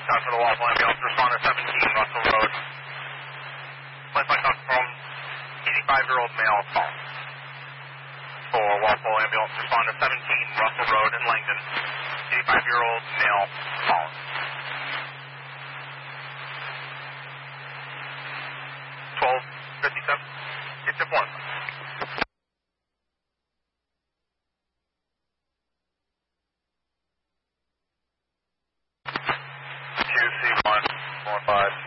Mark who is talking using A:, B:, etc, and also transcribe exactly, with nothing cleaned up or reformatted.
A: Down for the Walpole ambulance, responder seventeen, Russell Road. Place my call from eighty-five-year-old male call. For Walpole ambulance, responder seventeen, Russell Road in Langdon. eighty-five-year-old male call. twelve fifty-seven. It's a one. Q C one four five.